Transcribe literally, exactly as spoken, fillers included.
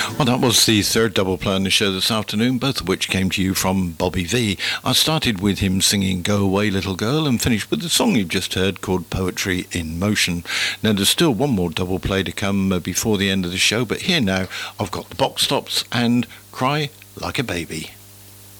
Well, that was the third double play on the show this afternoon, both of which came to you from Bobby Vee. I started with him singing Go Away Little Girl and finished with the song you've just heard called Poetry in Motion. Now, there's still one more double play to come uh, before the end of the show, but here now I've got the Box Tops and Cry Like a Baby.